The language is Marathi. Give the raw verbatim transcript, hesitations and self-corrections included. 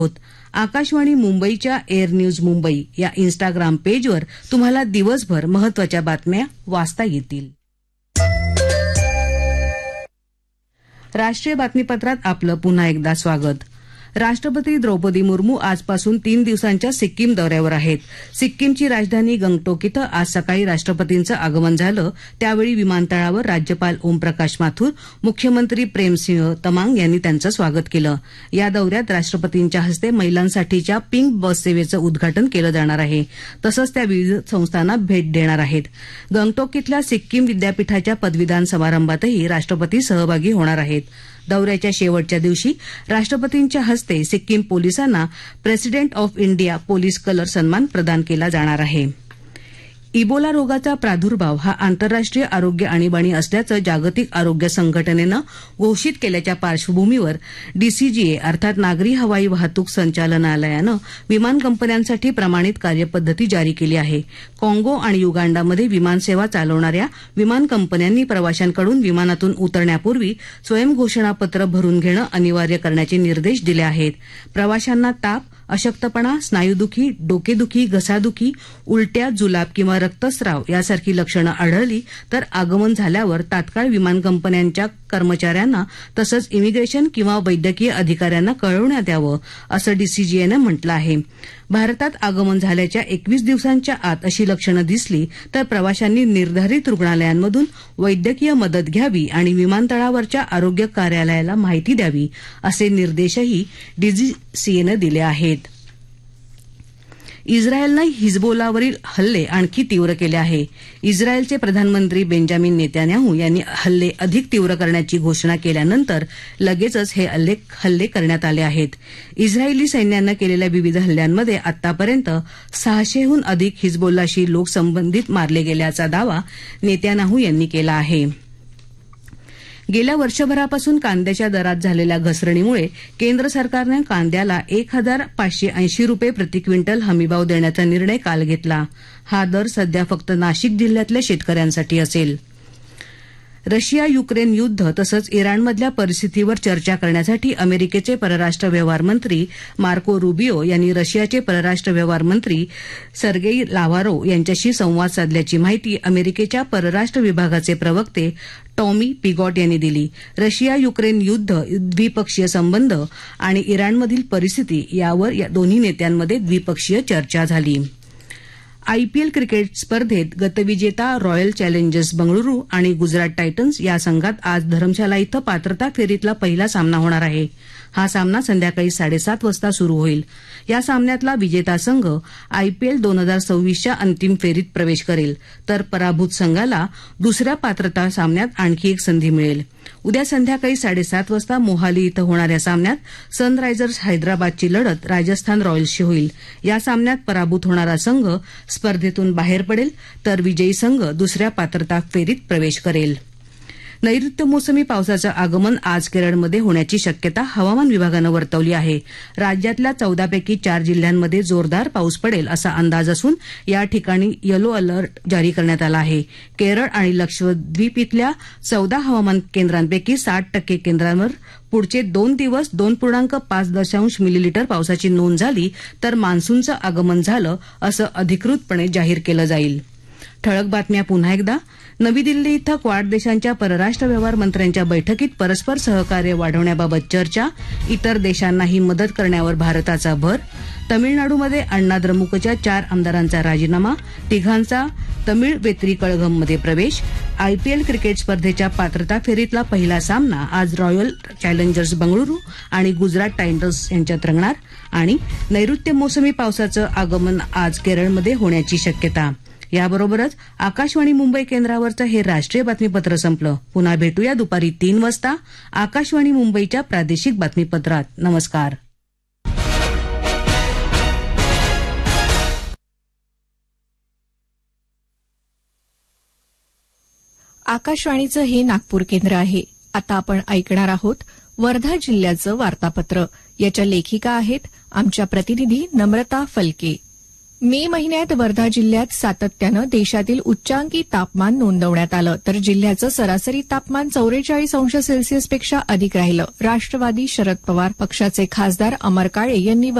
आकाशवाणी मुंबईच्या एअर न्यूज मुंबई या इन्स्टाग्राम पेजवर तुम्हाला दिवसभर महत्वाच्या बातम्या वाचता येतील. राष्ट्रीय बातमीपत्रात आपलं पुन्हा एकदा स्वागत. राष्ट्रपती द्रौपदी मुर्मू आजपासून तीन दिवसांच्या सिक्कीम दौऱ्यावर आहेत. सिक्कीमची राजधानी गंगटोक इथं आज सकाळी राष्ट्रपतींचं आगमन झालं. त्यावेळी विमानतळावर राज्यपाल ओमप्रकाश माथुर, मुख्यमंत्री प्रेमसिंह तमांग यांनी त्यांचं स्वागत केलं. या दौऱ्यात राष्ट्रपतींच्या हस्ते महिलांसाठीच्या पिंक बस सेवेचं उद्घाटन केलं जाणार आहे. तसंच त्या विविध संस्थांना भेट देणार आहेत. गंगटोक इथल्या सिक्कीम विद्यापीठाच्या पदवीदान समारंभातही राष्ट्रपती सहभागी होणार आहेत. दौऱ्याच्या शेवटच्या दिवशी राष्ट्रपतींच्या हस्ते सिक्कीम पोलिसांना president of India police colour सन्मान प्रदान केला जाणार आहे. इबोला रोगाचा प्रादुर्भाव हा आंतरराष्ट्रीय आरोग्य आणीबाणी असल्याचं जागतिक आरोग्य संघटनेनं घोषित केल्याच्या पार्श्वभूमीवर डीसीजीए अर्थात नागरी हवाई वाहतूक संचालनालयानं विमान कंपन्यांसाठी प्रमाणित कार्यपद्धती जारी केली आहे. काँगो आणि युगांडामध्ये विमानसेवा चालवणाऱ्या विमान कंपन्यांनी प्रवाशांकडून विमानातून उतरण्यापूर्वी स्वयंघोषणापत्र भरून घेणं अनिवार्य करण्याचे निर्देश दिले आहेत. प्रवाशांना ताप, अशक्तपणा, स्नायुदुखी, डोकेदुखी, घसादुखी, उलट्या, जुलाब किंवा रक्तस्राव यासारखी लक्षणं आढळली तर आगमन झाल्यावर तात्काळ विमान कंपन्यांच्या कर्मचाऱ्यांना तसंच इमिग्रेशन किंवा वैद्यकीय अधिकाऱ्यांना कळवण्यात यावं असं डीसीजीएनं म्हटलं आहे. भारतात आगमन झाल्याच्या एकवीस दिवसांच्या आत अशी लक्षणं दिसली तर प्रवाशांनी निर्धारित रुग्णालयांमधून वैद्यकीय मदत घ्यावी आणि विमानतळावरच्या आरोग्य कार्यालयाला माहिती द्यावी असे निर्देशही डीजीसीएनं दिले आहेत. इस्रायलनं हिजबोलावरील हल्ले आणखी तीव्र केले आहे. इस्रायलचे प्रधानमंत्री बेंजामिन नेतान्याहू यांनी हल्ले अधिक तीव्र करण्याची घोषणा केल्यानंतर लगेचच हे हल्ले करण्यात आले आहेत. इस्रायली सैन्यानं केलेल्या विविध हल्ल्यांमध्ये आतापर्यंत सहाशेहून अधिक हिजबोल्लाशी लोक संबंधित मारले गेल्याचा दावा नेतान्याहू यांनी केला आहे. गेल्या वर्षभरापासून कांद्याच्या दरात झालेल्या घसरणीमुळे केंद्र सरकारनं कांद्याला एक हजार पाचशे ऐंशी रुपये प्रति क्विंटल हमीभाव देण्याचा निर्णय काल घेतला. हा दर सध्या फक्त नाशिक जिल्ह्यातल्या शेतकऱ्यांसाठी असेल. रशिया युक्रेन युद्ध तसंच इराणमधल्या परिस्थितीवर चर्चा करण्यासाठी अमेरिकेचे परराष्ट्र व्यवहार मंत्री मार्को रुबियो यांनी रशियाचे परराष्ट्र व्यवहार मंत्री सर्गेई लाव्हारोव्ह यांच्याशी संवाद साधल्याची माहिती अमेरिकेच्या परराष्ट्र विभागाचे प्रवक्ते टॉमी पिगॉट यांनी दिली. रशिया युक्रेन युद्ध, द्विपक्षीय संबंध आणि इराणमधील परिस्थिती यावर या दोन्ही नेत्यांमध्ये द्विपक्षीय चर्चा झाली. आयपीएल क्रिकेट स्पर्धेत गतविजेता रॉयल चॅलेंजर्स बंगळुरू आणि गुजरात टायटन्स या संघात आज धरमशाला इथं पात्रता फेरीतला पहिला सामना होणार आहे. हा सामना संध्याकाळी साडेसात वाजता सुरू होईल. या सामन्यातला विजेता संघ आयपीएल दोन हजार सव्वीसच्या अंतिम फेरीत प्रवेश करेल तर पराभूत संघाला दुसऱ्या पात्रता सामन्यात आणखी एक संधी मिळेल. उद्या संध्याकाळी साडेसात वाजता मोहाली इथं होणाऱ्या सामन्यात सनरायझर्स हैदराबादची लढत राजस्थान रॉयल्सशी होईल. या सामन्यात पराभूत होणारा संघ स्पर्धेतून बाहेर पडेल तर विजयी संघ दुसऱ्या पात्रता फेरीत प्रवेश करेल. नैऋत्य मोसमी पावसाचं आगमन आज केरळमध्ये होण्याची शक्यता हवामान विभागानं वर्तवली आहे. राज्यातल्या चौदापैकी चार जिल्ह्यांमध्ये जोरदार पाऊस पडेल असा अंदाज असून या ठिकाणी येलो अलर्ट जारी करण्यात आला आहे. केरळ आणि लक्षद्वीप इथल्या चौदा हवामान केंद्रांपैकी साठ टक्के केंद्रांवर पुढचे दोन दिवस दोन पूर्णांक पाच दशांश मिलीलीटर पावसाची नोंद झाली तर मान्सूनचं आगमन झालं असं अधिकृतपणे जाहीर केलं जाईल. ठळक बातम्या पुन्हा एकदा. नवी दिल्ली इथं क्वाड देशांच्या परराष्ट्र व्यवहार मंत्र्यांच्या बैठकीत परस्पर सहकार्य वाढवण्याबाबत चर्चा. इतर देशांनाही मदत करण्यावर भारताचा भर. तमिळनाडूमध्ये अण्णा द्रमुकच्या चार आमदारांचा राजीनामा. तिघांचा तमिळ वेत्री कळघममध्ये प्रवेश. आयपीएल क्रिकेट स्पर्धेच्या पात्रता फेरीतला पहिला सामना आज रॉयल चॅलेंजर्स बंगळुरू आणि गुजरात टायटन्स यांच्यात रंगणार. आणि नैऋत्य मोसमी पावसाचं आगमन आज केरळमध्ये होण्याची शक्यता. याबरोबरच आकाशवाणी मुंबई केंद्रावरचं हे राष्ट्रीय बातमीपत्र संपलं. पुन्हा भेटूया दुपारी तीन वाजता आकाशवाणी मुंबईच्या प्रादेशिक बातमीपत्रात. नमस्कार. आकाशवाणीचं हे नागपूर केंद्र आहे. आता आपण ऐकणार आहोत वर्धा जिल्ह्याचं वार्तापत्र. याच्या लेखिका आहेत आमच्या प्रतिनिधी नम्रता फलके. मे महिन्यात वर्धा जिल्ह्यात सातत्यानं देशातील उच्चांकी तापमान नोंदवण्यात आलं, तर जिल्ह्याचं सरासरी तापमान चौवेचाळीस अंश सेल्सिअसपेक्षा अधिक राहिलं. राष्ट्रवादी शरद पवार पक्षाचे खासदार अमर काळे यांनी